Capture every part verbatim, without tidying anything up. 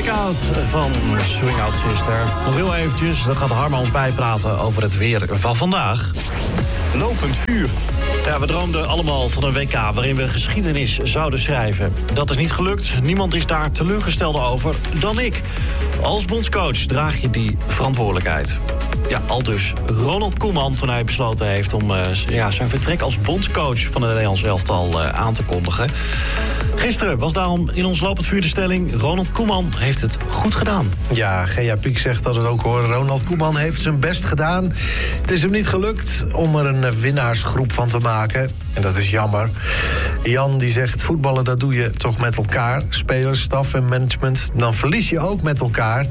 Breakout van Swing Out Sister. Nog heel eventjes, dan gaat Harma ons bijpraten over het weer van vandaag. Lopend vuur. Ja, we droomden allemaal van een W K waarin we geschiedenis zouden schrijven. Dat is niet gelukt. Niemand is daar teleurgesteld over dan ik. Als bondscoach draag je die verantwoordelijkheid. Ja, aldus Ronald Koeman toen hij besloten heeft om uh, ja, zijn vertrek als bondscoach van het Nederlands elftal uh, aan te kondigen. Gisteren was daarom in ons lopend vuur de stelling: Ronald Koeman heeft het goed gedaan. Ja, G A Piek zegt dat het ook hoor. Ronald Koeman heeft zijn best gedaan. Het is hem niet gelukt om er een winnaarsgroep van te maken. En dat is jammer. Jan die zegt, voetballen dat doe je toch met elkaar. Spelers, staf en management. Dan verlies je ook met elkaar.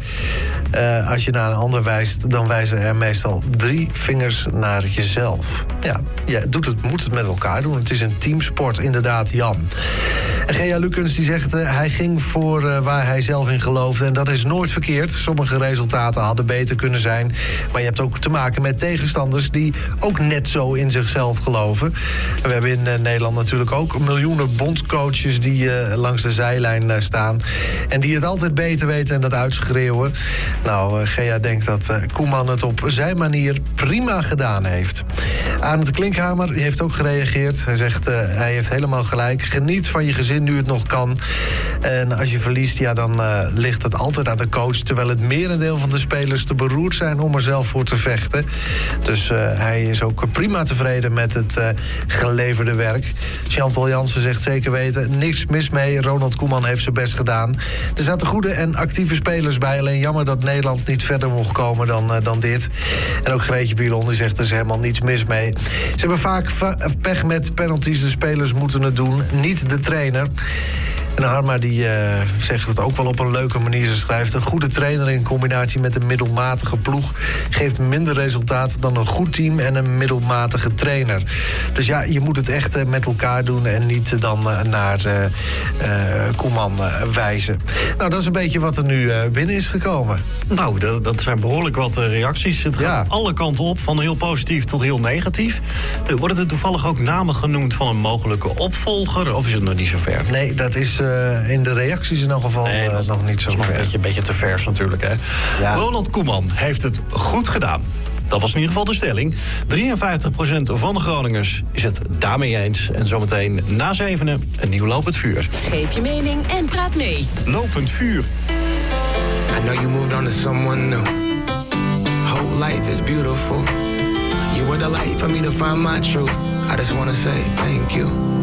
Uh, als je naar een ander wijst, dan wijzen er meestal drie vingers naar jezelf. Ja, je doet het, moet het met elkaar doen. Het is een teamsport, inderdaad, Jan. En Gea Lukens die zegt, uh, hij ging voor uh, waar hij zelf in geloofde. En dat is nooit verkeerd. Sommige resultaten hadden beter kunnen zijn. Maar je hebt ook te maken met tegenstanders die ook net zo in zichzelf geloven. We hebben in uh, Nederland natuurlijk ook miljoenen bondcoaches die uh, langs de zijlijn uh, staan. En die het altijd beter weten en dat uitschreeuwen. Nou, uh, Gea denkt dat uh, Koeman het op zijn manier prima gedaan heeft. Arend de Klinkhamer heeft ook gereageerd. Hij zegt, uh, hij heeft helemaal gelijk. Geniet van je gezin nu het nog kan. En als je verliest, ja, dan uh, ligt het altijd aan de coach. Terwijl het merendeel van de spelers te beroerd zijn om er zelf voor te vechten. Dus uh, hij is ook prima tevreden met het uh, geleverde werk. Chantal Jansen zegt zeker weten, niks mis mee. Ronald Koeman heeft zijn best gedaan. Er zaten goede en actieve spelers bij. Alleen jammer dat Nederland niet verder mocht komen dan, uh, dan dit. En ook Greetje Bilon die zegt, er is helemaal niets mis mee. Ze hebben vaak va- pech met penalties. De spelers moeten het doen, niet de trainer. En Harma die uh, zegt het ook wel op een leuke manier. Ze schrijft, een goede trainer in combinatie met een middelmatige ploeg geeft minder resultaat dan een goed team en een middelmatige trainer. Dus ja, je moet het echt uh, met elkaar doen en niet uh, dan uh, naar uh, uh, Koeman uh, wijzen. Nou, dat is een beetje wat er nu uh, binnen is gekomen. Nou, dat, dat zijn behoorlijk wat uh, reacties. Het gaat ja. alle kanten op, van heel positief tot heel negatief. Uh, worden er toevallig ook namen genoemd van een mogelijke opvolger? Of is het nog niet zo ver? Nee, dat is uh, in de reacties in elk geval nee, uh, nog niet zo ver. Dat is nog een beetje, een beetje te vers natuurlijk, hè? Ja. Ronald Koeman heeft het goed gedaan. Dat was in ieder geval de stelling. drieënvijftig procent van de Groningers is het daarmee eens. En zometeen na zevenen een nieuw Lopend Vuur. Geef je mening en praat mee. Lopend Vuur. I know you moved on to someone new. Whole life is beautiful. You were the light for me to find my truth. I just wanna say thank you.